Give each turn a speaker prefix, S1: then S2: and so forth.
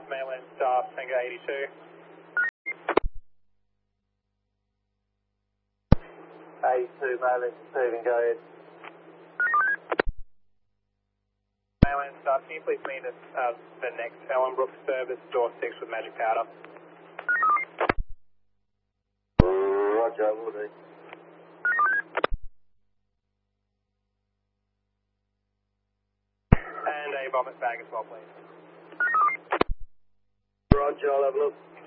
S1: mainland staff, Tango 82.
S2: 82, mainland receiving, go ahead.
S1: Mainland staff, can you please meet us the next Ellenbrook service, door 6 with Magic Powder?
S2: Roger, will do.
S1: And a vomit bag as well, please.
S2: Roger, I'll have a look.